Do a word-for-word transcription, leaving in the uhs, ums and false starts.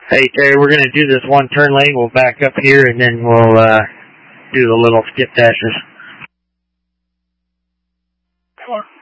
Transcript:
Hey, Terry, we're going to do this one turn lane. We'll back up here, and then we'll uh, do the little skip dashes. Come on.